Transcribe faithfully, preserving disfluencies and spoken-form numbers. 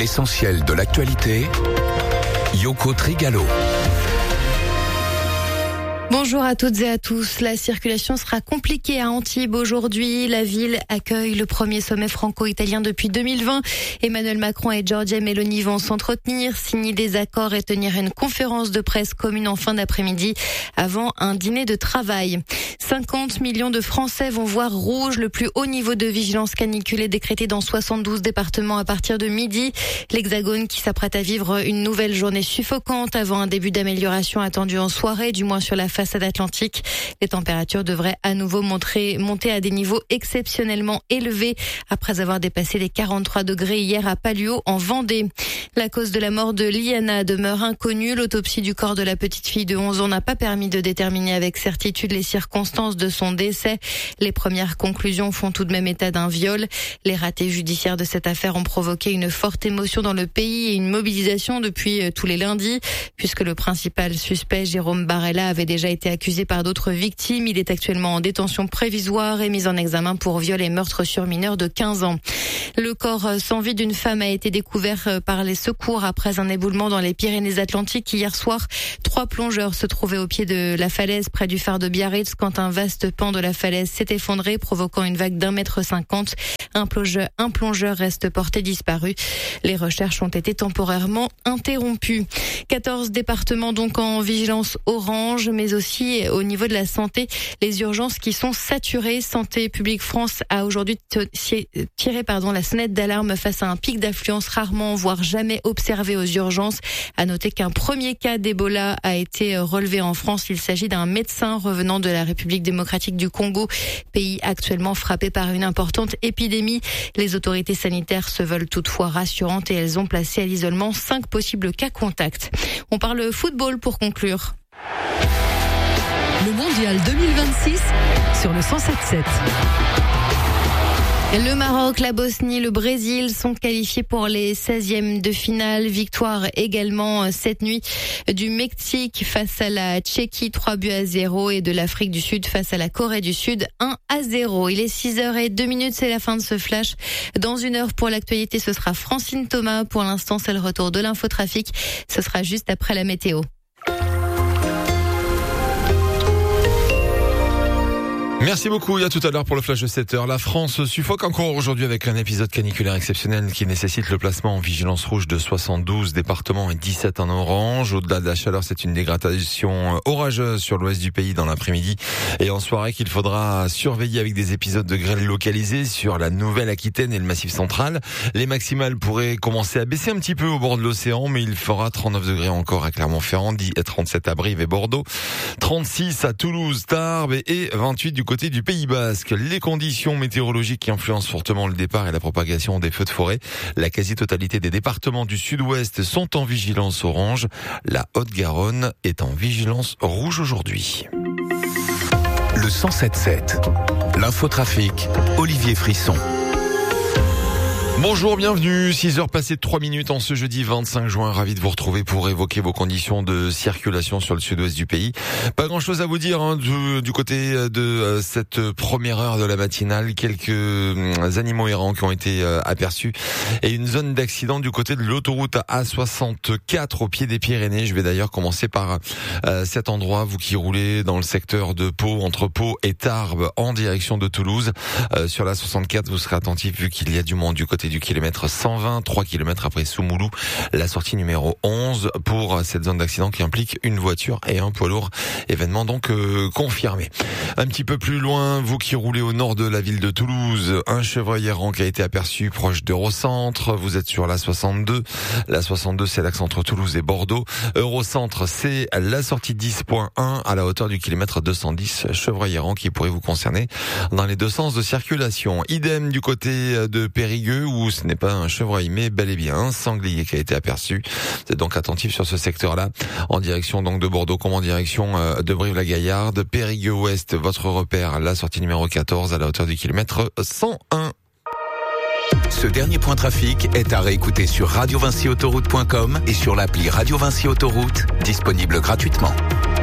L'essentiel de l'actualité, Yoko Trigalo. Bonjour à toutes et à tous. La circulation sera compliquée à Antibes aujourd'hui. La ville accueille le premier sommet franco-italien depuis deux mille vingt. Emmanuel Macron et Giorgia Meloni vont s'entretenir, signer des accords et tenir une conférence de presse commune en fin d'après-midi avant un dîner de travail. cinquante millions de Français vont voir rouge. Le plus haut niveau de vigilance canicule est décrété dans soixante-douze départements à partir de midi. L'Hexagone qui s'apprête à vivre une nouvelle journée suffocante avant un début d'amélioration attendu en soirée, du moins sur la façade atlantique. Les températures devraient à nouveau montrer, monter à des niveaux exceptionnellement élevés après avoir dépassé les quarante-trois degrés hier à Palluau en Vendée. La cause de la mort de Liana demeure inconnue. L'autopsie du corps de la petite fille de onze ans n'a pas permis de déterminer avec certitude les circonstances de son décès. Les premières conclusions font tout de même état d'un viol. Les ratés judiciaires de cette affaire ont provoqué une forte émotion dans le pays et une mobilisation depuis tous les lundis, puisque le principal suspect, Jérôme Barella, avait déjà été accusé par d'autres victimes. Il est actuellement en détention prévisoire et mis en examen pour viol et meurtre sur mineur de quinze ans. Le corps sans vie d'une femme a été découvert par les secours après un éboulement dans les Pyrénées-Atlantiques hier soir. Trois plongeurs se trouvaient au pied de la falaise près du phare de Biarritz quand un vaste pan de la falaise s'est effondré, provoquant une vague d'un mètre cinquante. Un plongeur, un plongeur reste porté disparu. Les recherches ont été temporairement interrompues. quatorze départements donc en vigilance orange, mais aussi au niveau de la santé, les urgences qui sont saturées. Santé publique France a aujourd'hui tiré pardon, la sonnette d'alarme face à un pic d'affluence rarement, voire jamais observé aux urgences. À noter qu'un premier cas d'Ebola a été relevé en France. Il s'agit d'un médecin revenant de la République démocratique du Congo, pays actuellement frappé par une importante épidémie. Les autorités sanitaires se veulent toutefois rassurantes et elles ont placé à l'isolement cinq possibles cas contacts. On parle football pour conclure. Le mondial deux mille vingt-six sur le cent sept sept. Le Maroc, la Bosnie, le Brésil sont qualifiés pour les seizièmes de finale. Victoire également cette nuit du Mexique face à la Tchéquie, trois buts à zéro, et de l'Afrique du Sud face à la Corée du Sud, un à zéro. Il est six heures zéro deux minutes, c'est la fin de ce flash. Dans une heure pour l'actualité, ce sera Francine Thomas. Pour l'instant, c'est le retour de l'infotrafic. Ce sera juste après la météo. Merci beaucoup, et à tout à l'heure pour le flash de sept heures. La France suffoque encore aujourd'hui avec un épisode caniculaire exceptionnel qui nécessite le placement en vigilance rouge de soixante-douze départements et dix-sept en orange. Au-delà de la chaleur, c'est une dégradation orageuse sur l'ouest du pays dans l'après-midi et en soirée qu'il faudra surveiller avec des épisodes de grêle localisés sur la Nouvelle-Aquitaine et le Massif central. Les maximales pourraient commencer à baisser un petit peu au bord de l'océan, mais il fera trente-neuf degrés encore à Clermont-Ferrand, trente-sept à Brive et Bordeaux, trente-six à Toulouse, Tarbes et vingt-huit du côté du Pays Basque. Les conditions météorologiques qui influencent fortement le départ et la propagation des feux de forêt. La quasi-totalité des départements du sud-ouest sont en vigilance orange. La Haute-Garonne est en vigilance rouge aujourd'hui. Le cent sept sept. L'infotrafic, Olivier Frisson. Bonjour, bienvenue. six heures passées de trois minutes en ce jeudi vingt-cinq juin. Ravi de vous retrouver pour évoquer vos conditions de circulation sur le sud-ouest du pays. Pas grand chose à vous dire hein, du, du côté de cette première heure de la matinale. Quelques animaux errants qui ont été aperçus et une zone d'accident du côté de l'autoroute A soixante-quatre au pied des Pyrénées. Je vais d'ailleurs commencer par euh, cet endroit. Vous qui roulez dans le secteur de Pau, entre Pau et Tarbes en direction de Toulouse. Euh, sur la soixante-quatre, vous serez attentif vu qu'il y a du monde du côté du kilomètre cent vingt, trois kilomètres après Soumoulou, la sortie numéro onze pour cette zone d'accident qui implique une voiture et un poids lourd. Événement donc euh, confirmé. Un petit peu plus loin, vous qui roulez au nord de la ville de Toulouse, un chevreuil errant qui a été aperçu proche d'Eurocentre. Vous êtes sur la soixante-deux. La soixante-deux, c'est l'axe entre Toulouse et Bordeaux. Eurocentre, c'est la sortie dix point un à la hauteur du kilomètre deux cent dix. Chevreuil errant qui pourrait vous concerner dans les deux sens de circulation. Idem du côté de Périgueux où ce n'est pas un chevreuil mais bel et bien un sanglier qui a été aperçu. Vous êtes donc attentif sur ce secteur-là en direction donc de Bordeaux comme en direction de Brive-la-Gaillarde. Périgueux-Ouest, votre repère, la sortie numéro quatorze à la hauteur du kilomètre cent un. Ce dernier point trafic est à réécouter sur radio vinci autoroute point com et sur l'appli Radio Vinci Autoroute, disponible gratuitement.